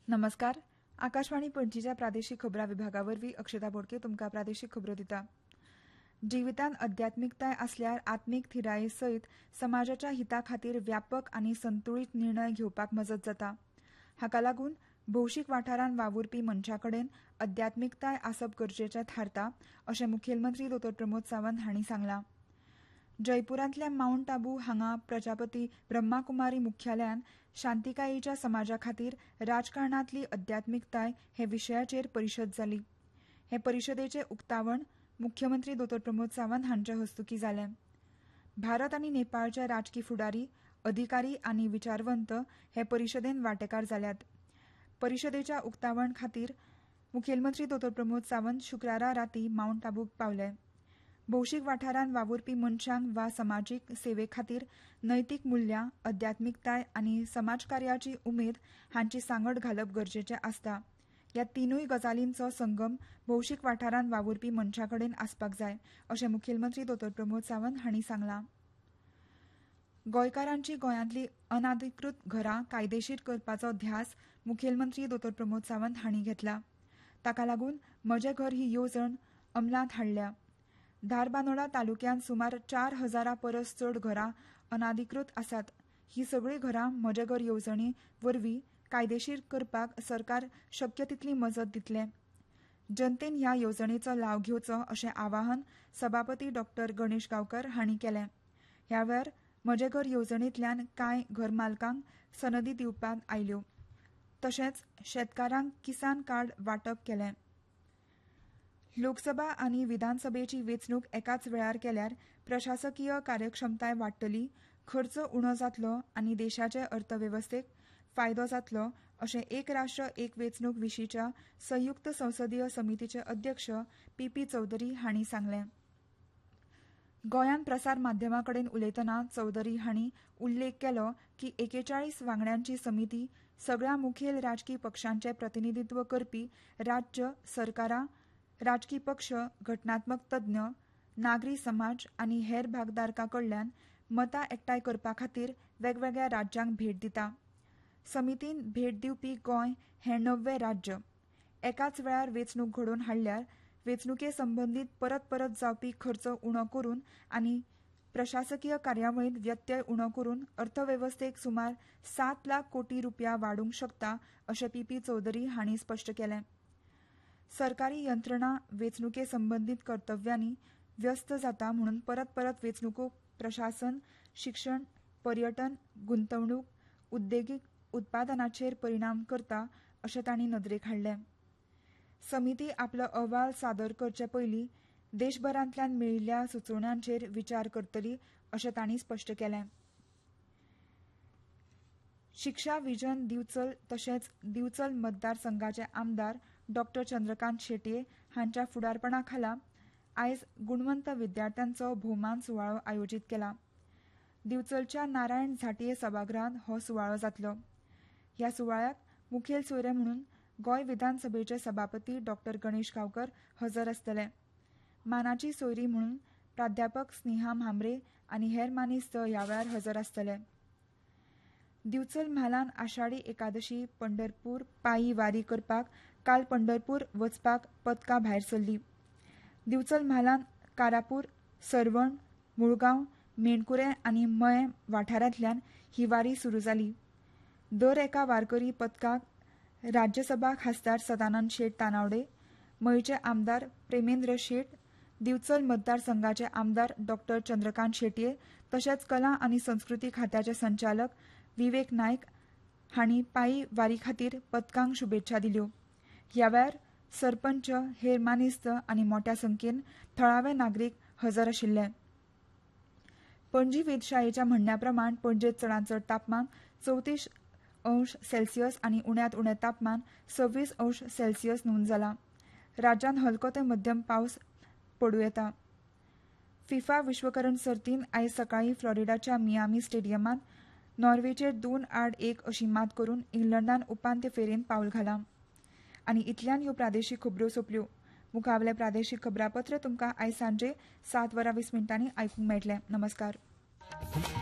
नमस्कार. आकाशवाणी पणजीच्या प्रादेशीक खबरां विभागावरवीं अक्षता बोडके तुमकां प्रादेशीक खबरो दिता. जिवितांत अध्यात्मिकताय आसल्यार आत्मीक थिराये सयत समाजाच्या हिता खातीर व्यापक आनी संतुळीत निर्णय घेवपाक मजत जाता. हाका लागून भौशीक वाठारांत वावुरपी मनशां कडेन अध्यात्मिकताय आसप गरजेचें थारता अशें मुखेलमंत्री डॉ प्रमोद सावंत हांणी सांगलां. जयपुरांतल्या माउंट आबू हांगा प्रजापती ब्रह्माकुमारी मुख्यालयान शांतीकायेच्या समाजा खातीर राजकारणांतली अध्यात्मिकताय हे विशयाचेर परिशद जाली. हे परिशदेचें उक्तावण मुख्यमंत्री डॉ प्रमोद सावंत हांच्या हस्तुकीं जालें. भारत आनी नेपाळचे राजकी फुडारी, अधिकारी आनी विचारवंत हे परिशदेंत वांटेकार जाल्यात. परिशदेच्या उक्तावण खातीर मुखेलमंत्री डॉ प्रमोद सावंत शुक्रारा रातीं माउंट आबूक पावले. भौशीक वाठारांत वावुरपी मनशांक वा समाजीक सेवे खातीर नैतीक मुल्यां, अध्यात्मिकताय आनी समाजकार्याची उमेद हांची सांगड घालप गरजेचें आसता. ह्या तिनूय गजालींचो संगम भौशीक वाठारांत वावुरपी मनशां कडेन आसपाक जाय अशें मुखेलमंत्री डॉ प्रमोद सावंत हांणी सांगलां. गोंयकारांची गोंयांतली अनाधिकृत घरां कायदेशीर करपाचो ध्यास मुखेलमंत्री डॉ प्रमोद सावंत हांणी घेतला. ताका लागून म्हजें घर ही येवजण अंमलांत हाडल्या. धारबांदोडा तालुक्यांत सुमार 4,000 परस चड घरां अनाधिकृत आसात. ही सगळीं घरां म्हजें घर येवजणे वरवीं कायदेशीर करपाक सरकार शक्य तितली मजत दितले. जनतेन ह्या येवजणेचो लाव घेवचो अशें आवाहन सभापती डॉ गणेश गांवकर हांणी केलें. ह्या वेळार म्हजें घर येवजणेंतल्यान कांय घरमालकांक सनदी दिवपाक आयल्यो. तशेंच शेतकारांक किसान कार्ड वांटप केलें. लोकसभा आनी विधानसभेची वेंचणूक एकाच वेळार केल्यार प्रशासकीय कार्यक्षमताय वाडटली, खर्च उणो जातलो आनी देशाचे अर्थवेवस्थेक फायदो जातलो अशें एक राष्ट्र एक वेंचणूक विशींच्या संयुक्त संसदीय समितीचे अध्यक्ष पी चौधरी हांणी सांगलें. गोंयांत प्रसार माध्यमां कडेन उलयतना चौधरी हांणी उल्लेख केलो की 41 वांगड्यांची समिती सगळ्या मुखेल राजकी पक्षांचें प्रतिनिधित्व करपी राज्य सरकारां, राजकी पक्ष, घटनात्मक तज्ञ, नागरी समाज आनी हेर भागधारकां कडल्यान मतां एकठांय करपा खातीर वेगवेगळ्या राज्यांक भेट दिता. समितीन भेट दिवपी गोंय हें 9वें राज्य. एकाच वेळार वेंचणूक घडोवन हाडल्यार वेंचणुके संबंदीत परत जावपी खर्च उणो करून आनी प्रशासकीय कार्यावळींत व्यत्यय उणो करून अर्थवेवस्थेक सुमार 7 लाख कोटी रुपया वाडूंक शकता अशें पी चौधरी हांणी स्पश्ट केलें. सरकारी यंत्रणा वेंचणुके संबंदीत कर्तव्यांनी व्यस्त जाता म्हणून परत वेंचणुको प्रशासन, शिक्षण, पर्यटन, गुंतवणूक, उद्देगीक उत्पादनाचेर परिणाम करता अशें तांणी नदरेक हाडलें. समिती आपलो अहवाल सादर करचे पयलीं देशभरांतल्यान मेळिल्ल्या सुचोवण्यांचेर विचार करतली अशें तांणी स्पश्ट केलें. शिक्षा विजन दिवचल तशेंच दिवचल मतदारसंघाचे आमदार डॉ चंद्रकांत शेटये हांच्या फुडारपणा खाला आयज गुणवंत विद्यार्थ्यांचो भोवमान सुवाळो आयोजीत केला. दिवचलच्या नारायण झांटये सभागृहांत हो सुवाळो जातलो. ह्या सुवाळ्याक मुखेल सोयरे म्हणून गोंय विधानसभेचे सभापती डॉ गणेश गांवकर हजर आसतले. मानाची सोयरी म्हणून प्राध्यापक स्नेहा म्हांबरे आनी हेर मानेस्त ह्या वेळार हजर आसतले. दिवचल म्हालान आषाढी एकादशी पंढरपूर पायी वारी करपाक काल पंढरपूर वचपाक पथकां भायर सरली. दिवचल म्हालान कारापूर, सरवण, मुळगांव, मेणकुरे आनी मये वाठारांतल्यान ही वारी सुरू जाली. दर एका वारकरी पथकाक राज्यसभा खासदार सदानंद शेट तानावडे, मयचे आमदार प्रेमेंद्र शेट, दिवचल मतदारसंघाचे आमदार डॉ चंद्रकांत शेटये तशेंच कला आनी संस्कृती खात्याचे संचालक विवेक नायक हांणी पायी वारी खातीर पथकांक शुभेच्छा दिल्यो. ह्या वेळार सरपंच, हेर मानेस्त आनी मोठ्या संख्येन थळावे नागरीक हजर आशिल्ले. पणजी वेधशाळेच्या म्हणण्या प्रमाण पणजेत चडांत चड तापमान 34° आनी उण्यांत उणें तापमान 26° नोंद जालां. राज्यांत हलको ते मध्यम पावस पडूं येता. फिफा विश्वकरण सर्तीन आयज सकाळीं फ्लोरिडाच्या मियामी स्टेडियमांत नॉर्वेचेर 2-1 अशी मात करून इंग्लंडान उपांत्य फेरयेंत पावल घालां. आनी इतल्यान ह्यो प्रादेशीक खबरो सोंपल्यो. मुखावेले प्रादेशीक खबरापत्र तुमकां आयज सांजे 7:20 आयकूंक मेळटलें. नमस्कार.